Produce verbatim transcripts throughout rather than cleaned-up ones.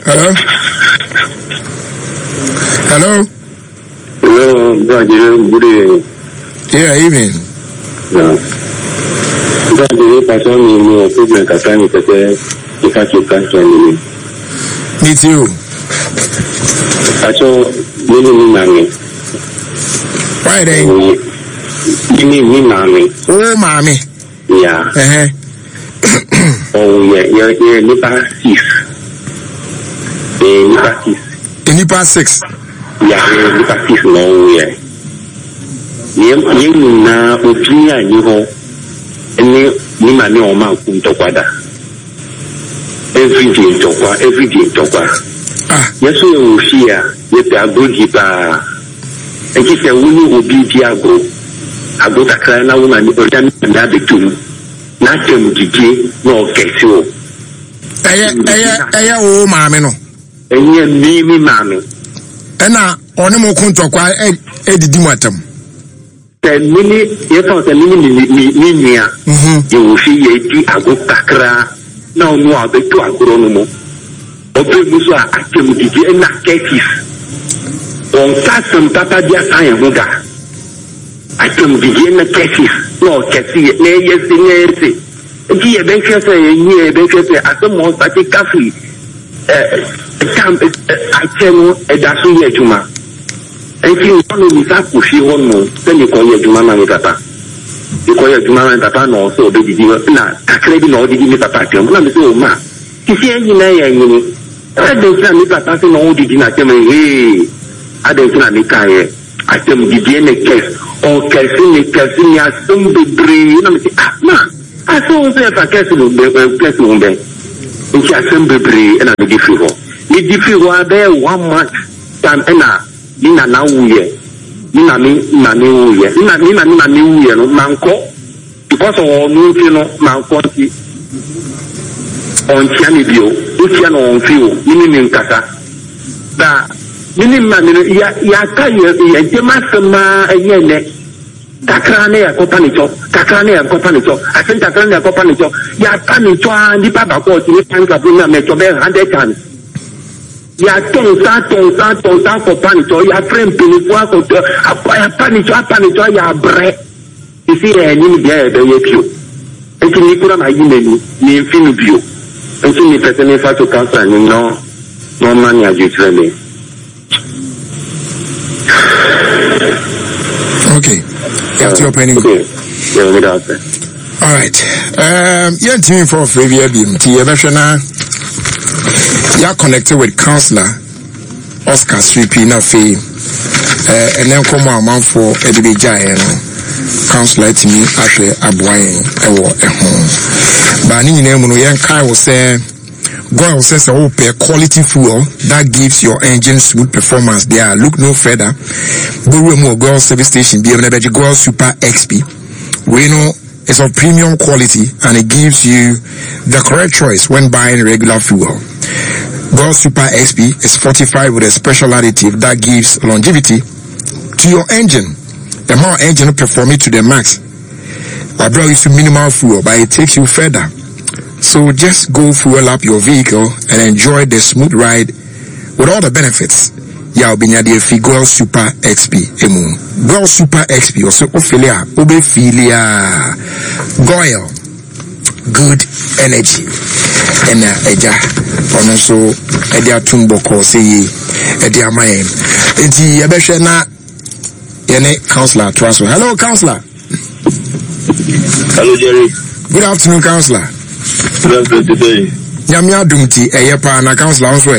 Hello? Hello? Hello, good evening. Yeah, evening. Yeah. Good evening, Pastor. Me, problem kaka ni tete ikaki pastor ni. Me too. Pastor, me ni mami. Why then? Me ni mami. Oh, mommy. Yeah. Uh-huh. Oh, yeah, yeah, yeah, nipa six. Eh, nipa six. Nipa six. Yeah, nipa six no, yeah. Yeah, yeah, na upinya ni ho. Any ni mami oma kuntokwada. Every day tokwa, every day tokwa. Ah. Yes, we will see ya. Yes, they are good hipa. And if you will be diago, I go to cry now woman or damn another two. Not them Gigi, no Casio. Aya, aya, aya, oh, mammy, no. And yeah, me, me, mammy. And now, on the Mokuntokwa, Eddie Dimatum. Ten minutes, yes, or ten minutes, me, me, you will see ye, I go Takra. Now, no, I'll be to agronomo. Open Musa, I came to Gigi and not cases. On Tassom Papa, yes, I am Muga. I can begin the cases. No, Cassie, yes, yes. Gee, a baker say, yeah, baker say, at the most, I take coffee. I tell a dasu yetuma. And you want to start pushing one more, then you call your Jumama and Papa. You call your Jumama and Papa, no, so baby, you are not a credit or did you Papa? I'm not so ma. You see, you know, I don't say me Papa, no, did you not tell me, hey, I don't say me Kaya. I tell you, the case. Or Cassini, Cassini, I some degree, you know, ah, man, I saw there for Cassini, Cassini, and she has some degree, and I be difficult. The difficult there one month, time, and I, Nina now, yeah, Nina, Nina, Nina, Nina, Nina, Nina, Nina, Manco, because of all new, you know, Manco, on Chanibio, Luciano on Fio, Minin Kata, that. Mini man, ya ya kaya ya jemasema yene takrane ya kopanicho takrane ya kopanicho asen takrane ya kopanicho ya panicho ndi baba ko ti tanka buna me to be hundred times ya tonsa tonsa tonsa kopanicho ya frame pini kwa ko ya panicho panicho ya bre isi e ni dia be ye pio enti ni kura ma yime ni ni finu bio enti ni petene fa to cancer ni no no man ya jutrele. Okay. That's your penny. Okay. Yeah, we got that. All right. Um, you're team for Flavia B M T. You're connected with Counselor Oscar Sweepy Nafi. Uh, and then come on, man, for Eddie Jay. Counselor to me, actually, Abuayan, Ewo, Ehon. But in the name of Yan Kai will say, God says, oh, pay quality fuel that gives your engine smooth performance. There, look no further. Go more Girl Service Station, B M W Girl Super X P. We know it's of premium quality and it gives you the correct choice when buying regular fuel. Girl Super X P is fortified with a special additive that gives longevity to your engine. The more engine perform it to the max. I brought you to minimal fuel, but it takes you further. So just go fuel up your vehicle and enjoy the smooth ride with all the benefits. Yao binya de fi Girl Super X P emu. Girl Super X P also Ophelia, Obefilia, Goyle, good energy. And uh, eja, and also edia tumboko say edia mayen. Enti ebeshe na yene Counselor Transfer. Hello, Counselor. Hello, Jerry. Good afternoon, Counselor. Good afternoon today. Nyamia dumti eyepa na Counselor answe.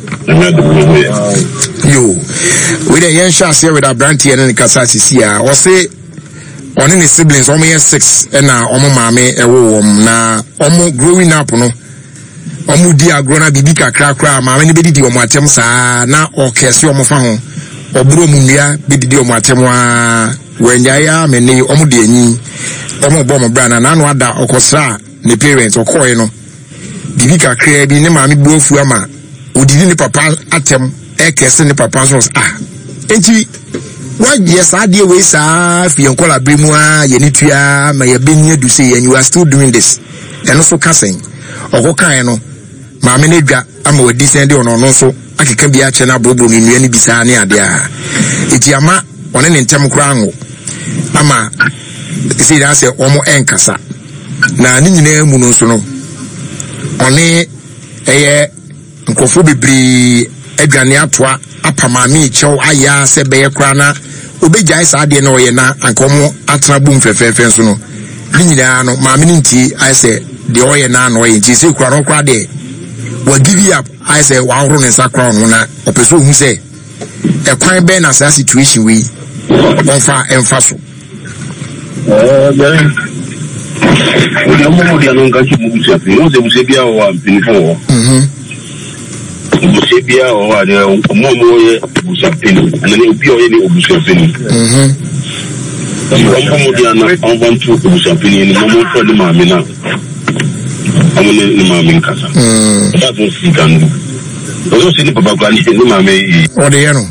Yo, we the young shots here with our brandy and the Kasasi Sia, or say on any siblings, almost six, and now Omo Mame, a womb, now Omo growing up, no Omo dear grown up, Bibika crack crack, my anybody do my temps, now or Casio Mofan, or Brumunia, Bidio Matemwa, when Yaya, Mene, Omo Deni, Omo Bomber Brand, and Anwada, or Cosa, the parents, or Coino, Bibika Crab, in the Mammy Bufuama. Udini ni papa atem ekese ni papa so ah enti wa yes ade we sa fi enkola bremu a ye ni tua ma ye benye du say and you are still doing this and also casting okokan no maame ne dwa ama wadi sɛn de ono no so akeka bi akyɛ na brobro ne nua ne bisa ne ade a eti ama one ne ntem kura ngo ama esi da sɛ omo enkasa na ne nyina mu no so no one eye nkofo bibiri adwane atoa apamame kyɛw aya sɛ bɛyɛ kura na obegyae saa de na ɔyɛ na ankomo atra bum fɛfɛfɛ so no ne nyina no maame ne nti ayɛ sɛ de ɔyɛ na na ɔyɛ nti sɛ kura no kura de wa give up I say wa horo ne sakra no na opeso hu say e kwan be na sa situation we onfa enfa so eh ben o de mo de anon ka chi mu se pe o se mu se bia o am pin fo mhm mu se bia o wa de o mo mo ye bu sa pin ana ne bi o ye ni o bu sa pin mhm o mo de anon on van tu bu sa pin ni mo mo to de ma mi na amune ni mama nkasa mm that's what she can do ozo sini papa kwa ni mama yi o de yano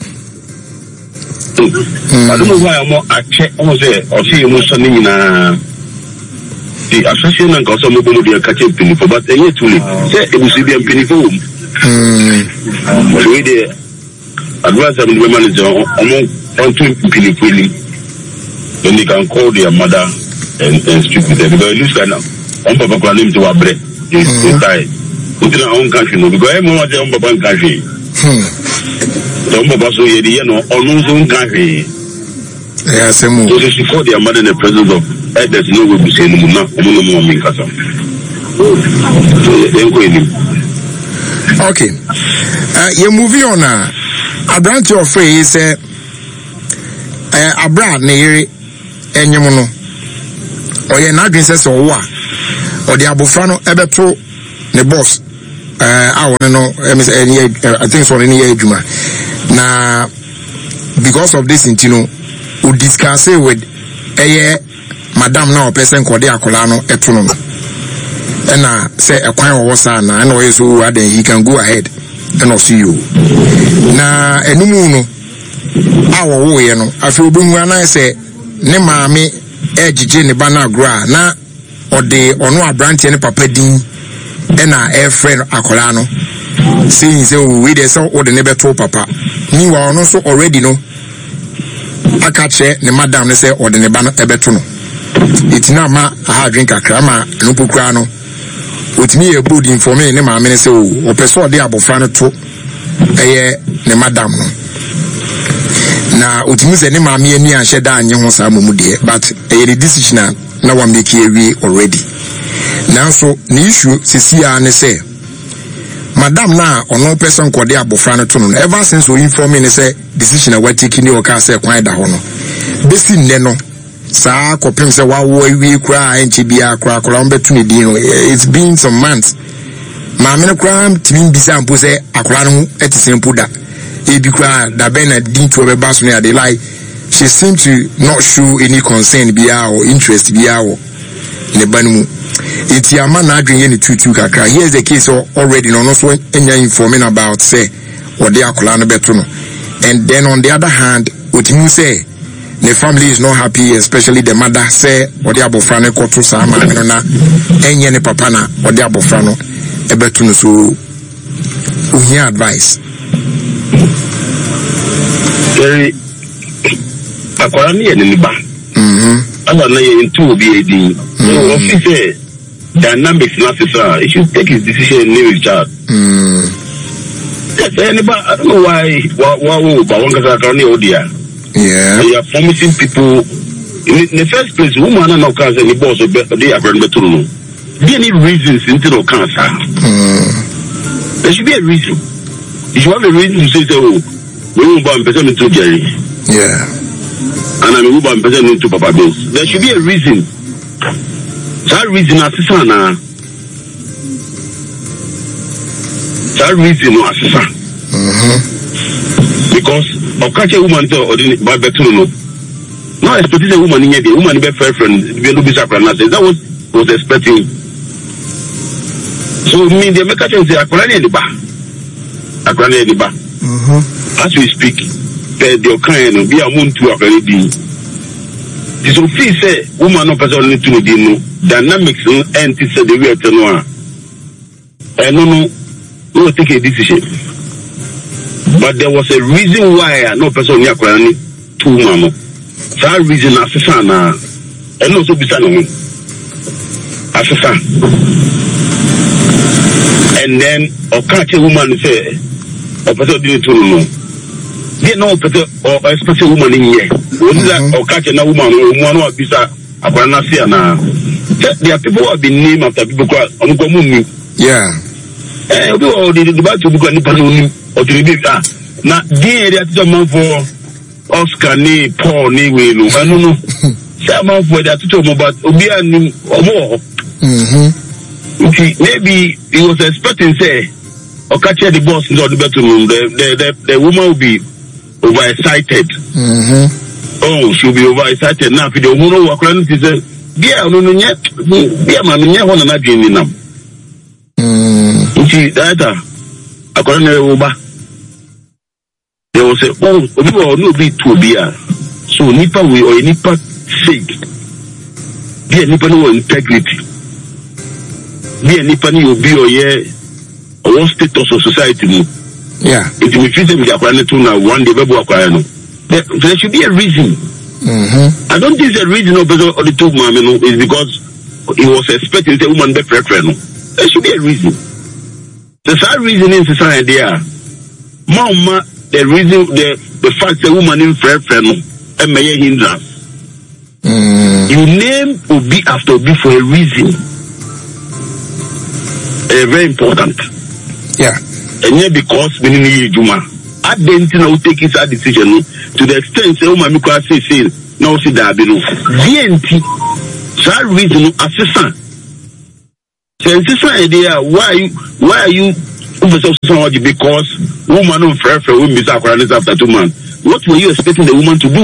mm adu mo wa mo ache o se o se mo so ni na the association and also mo bomo de ka che pini for but enye tuli se e bu si bi pini for mm so we de advance am the manager o mo on to pini pini then they can call their mother and, and speak with them because it looks like now on papa kwa nim to wabre is die utina on country no because e mo wa je on papa country hmm so on papa so ye di no on so country yeah semu so she called their mother in the presence of elders no we be say no na o no mo min kasa so enko ni okay uh you moving on na Abrante of is eh uh, abra na yere enyem no oye na adwen sese wo a odi abofra no ebeto ne boss eh awon no I think so any adwuma na because of this intino we discuss with eh madam na person kode akola no eto no na say ekwan wo sa na na oye so aden he can go ahead and I'll see you na enumu no awo wo ye no afi obenhu ana say ne maame ejije ne bana agro na ode ono abrante ne papa din na e friend akola no saying say we dey so ode ne beto papa ni wa ono so already no aka che ne madam ne say ode ne bana e beto no itina ma ha drink akra ma no pokura no otimi e bold informe ne maame ne say o person ode abofra no to eye ne madam no na otimi se ne maame ani anhye da anye ho sa momu de but eye the decision na wa make we already now so the issue sisia ne say madam na ono person kode abofra no to no ever since we inform me say decision na we take ni o ka say kwan da ho no besi nne no sa kopem say wa wo wi kura enche bia kura kura on betu ne din no it's been some months maame no kura timi bisa mpo say akura no etisen mpo da e bi kura da ben na din to be baso ne ade like she seemed to not show any concern bia or interest bia or ne banmu iti ama na adwen ye ne tutu kakra. Here's the case already no no so enya informing about say or they akola no beto no, and then on the other hand otimu say the family is not happy, especially the mother say or they abofra no koto sa ma no na enye ne papa na or they abofra no e beto no. So we advice Gary akola ni ene ba mhm ala na ye into obi edi so office dynamics na sisa he should take his decision in his child mm yes anybody I don't know why why why but one kasa kan odia yeah they are promising people in the first place woman na can say the boss they are going to know there any reasons into the cancer mm there should be a reason if you have a reason to say so we won't buy person to Jerry yeah and I mean we person into Papa Bills there should be a reason. That reason assistant na that reason no assistant mhm because of catch a woman to ordinary by better no no expecting a woman in here the woman be fair friend be no be sakra na say that was was expecting so me the make say akwara na the ba akwara na the ba mhm as we speak the the kind no be amuntu akwara di this office say woman no person need to know dynamics and it said the way to know and no no no take a decision. But there was a reason why no person here crying two mama. That reason asesana and also bisano asesa. And then or catch a woman say or person didn't know. They know better or a special woman in here. Or catch a woman or one or bisa Akwanasiana. There are people who have been named after people on Komuni. Yeah. Eh, we all did the battle because Nippon or to be that. Now, dear, that's a man for Oscar, ni Paul, ni Willow. I don't know. Some for that to talk about Obiani or more. Maybe he was expecting, say, or catch the boss in the bedroom. The, the, the, the woman will be overexcited. Mm-hmm. Oh, she'll be overexcited now. If you don't know what crime is, yeah, no, no, yet, yeah, man, yeah, one of my dreaming them. See, that, I couldn't over. There was a, oh, we will not be to be a, so Nipa we or Nipa sake. Be a Nipa no integrity. Be a Nipa no be or yeah, or one status of society. Yeah. It will fit them with a to now one day, there, there should be a reason. Mm-hmm. I don't think the reason of the two man is because he was expecting the woman be preferred. There should be a reason. The side reason in society there. Mama, the reason the the fact the woman in preferred and may hindrance. Mm. You name will be after be for a reason. Uh, very important. Yeah. And yet because we need Juma. I didn't know take his decision to the extent say woman because say say now see that be no. D N T that reason assistant. Since this idea why you why are you somebody because woman no fair for women is after two months. What were you expecting the woman to do?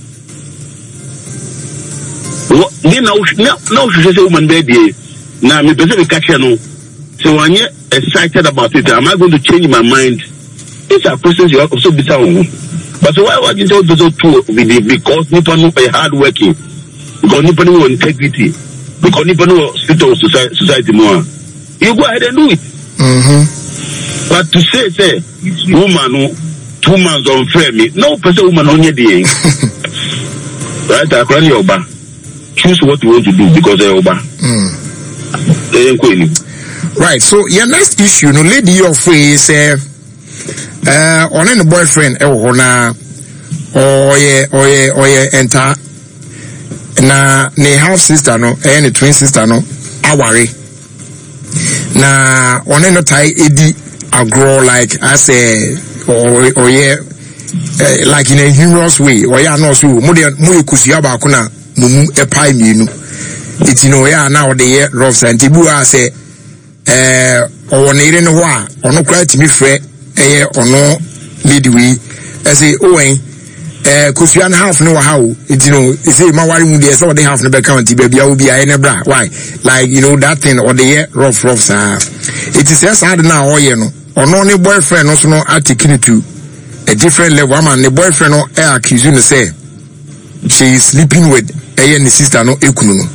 What then now now now she say woman baby now me person catch no. So when you excited about it, am I going to change my mind? These are questions you have also be sound. But so why would you tell those two because Nippon no pay hard working, because Nippon no integrity, because Nippon no state of society, society more. You go ahead and do it. Mm-hmm. But to say say woman two months on frame me, no person woman on your day. Right, I cry your back. Choose what you want to do because they're over. Mm. Right, so your next issue, no lady your face, uh, uh, on any boyfriend, eh, or na, or ye, or ye, or ye, enter, na, ne half sister, no, eh, ne twin sister, no, awari. Na, on any tie, edi, a grow like, I say, or, or ye, uh, like in a humorous way, or ya no, so, mo de, mo ye kusiaba kuna, mumu, e pai minu. It's, you know, ya, now the year, rough, and tibua say, eh o nire no wa ono kra timi frɛ eh ono lady we I say owen eh kosuan half no wa ha o it you know say ma wari mu dey so the half no be count be bia obi aye ne bra why like you know that thing or the year rough rough sa it is as hard now o ye no ono ne boyfriend no so no atikini to a different level am ne boyfriend no e accuse no say she is sleeping with eh ne sister no ekunu no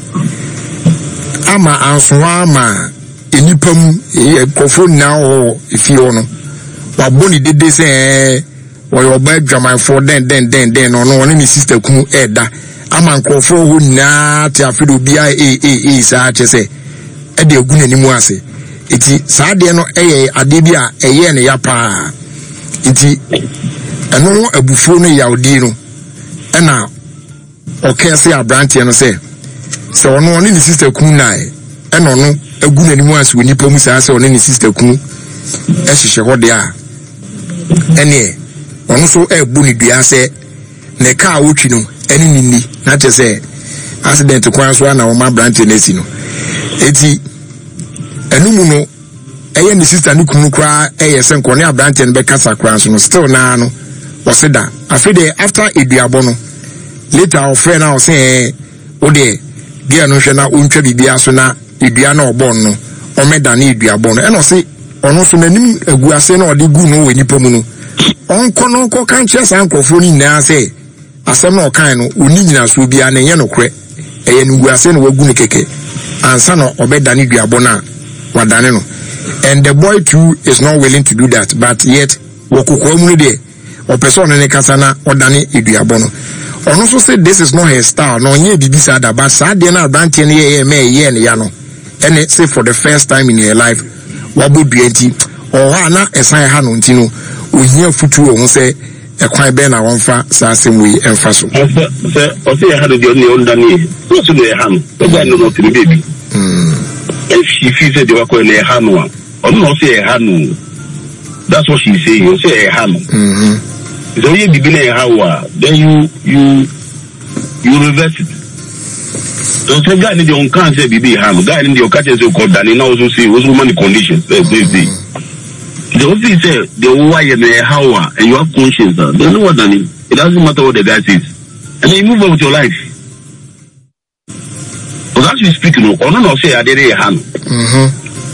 ama ansoa ama enipam e kofo now if you know wa boni dede say or your bed drama for then then then then no no ni sister kunu e da ama kofo ho na ti afido bia e e e sa che say e de ogun animu ase iti sa de no eye ade bia eye ne ya pa iti eno abufo no yaudi no e na okay say abrantie no say so no ni sister kunu na e eno no agun animu ase woni pom sa ase oni ni sister kunu e hihye hode a ene ono so ebu ni dua se ne ka wotwi no eni nini na te se accident kwan so na wo ma branch na si no eti enumu no eye ni sister ni kunu kra eye se nko ne branch no be kasa kran so no still na no wo se da afide after eduabo no later our friend now say o de dia no hwe na ontwa bibia so na edua na obon no o meda na eduabo no e no se ono so nanim aguase na ode gu no we nipa mu no onko no nko kan che san krofo ni na se asem na okan no oni nyina so bia na ye no kre eye no guase na wagu no keke ansa no obeda na eduabo na wadane no and the boy too is not willing to do that, but yet wokoko mu de o person ne kasa na odane eduabo no ono so say this is not her style no nye bibisa da ba sa de na brantie ne ye me ye ne ya no ene say for the first time in your life wabodua nti o ha na esan ha no nti no ohia futu o ho say ekwan be na wonfa sa asem wi emfa so se o say ha de oni ondane so so de ha no o ga no no tiri baby mm if she feels that they were going to ha no o no say ha no. That's what she say. You say a ham. Mm-hmm. So you begin a how then you you you reverse it. So the guy in the own can't say be ham. Guy in the occasion so called Danny now also say was woman conditions. Let's say the only say the why and a how and you have conscience. They know what Danny. It doesn't matter what the guy says. And then you move on with your life. But as we speak, no, or no, say I did a ham. Mm-hmm.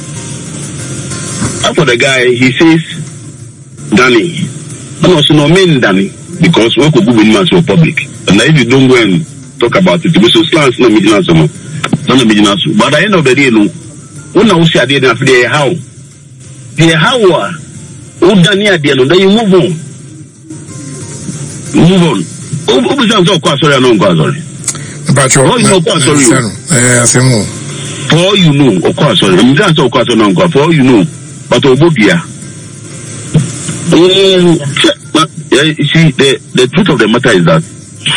After the guy, he says, Danny, no, so no mean Danny, because we could go in mass public. And if you don't go and talk about it, we so slants no midnight summer, no midnight. But at the end of the day, no, when I say I didn't have the how, the how, oh, Danny, at the end, then you move on. Move on. Oh, oh, sounds so quite sorry, I know, quite sorry. But you're oh, you know, quite sorry. Yes, I know. For all you know, of course, sorry. I'm just so quite sorry, for all you know. But Obobia, um, you see, the, the truth of the matter is that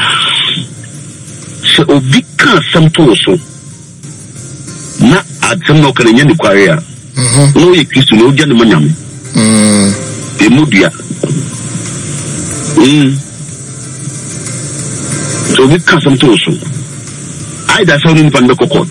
so Obi can't some also not at some no can any career. No, you kiss to no gentleman. The Mudia. So we can't some also. I that's only in the court.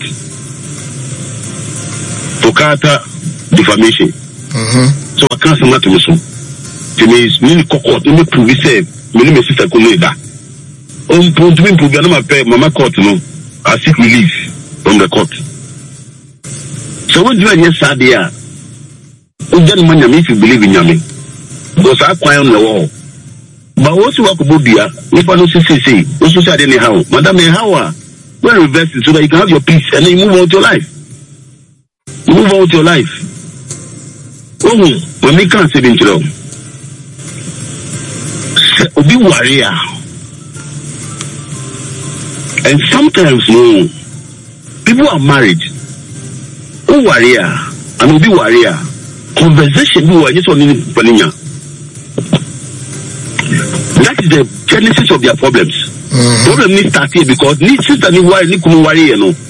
Tokata defamation. Mm-hmm. So I can't say to me so. To me, it's me court. Me prove say me me sister come here. Um, to me prove na my pay mama court no. I seek relief from the court. So what do you hear sad there? You don't mind if you believe in me. Because I cry on the wall. But also what could be here? If I don't say say say, also say anyhow. Madam, how? Well, reverse it so that you can have your peace and then you move on with your life. You move on with your life. Oh, when we can't say it, be warrior. And sometimes, no, people are married. Oh, warrior, and will be warrior. Conversation, we were just on in Paninya. That is the genesis of their problems. Mm-hmm. Problem needs start here because need sister, need warrior, need warrior, no.